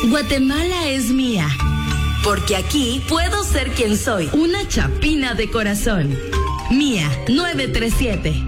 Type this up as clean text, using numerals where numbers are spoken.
Guatemala es mía. Porque aquí puedo ser quien soy. Una chapina de corazón. Mía 937.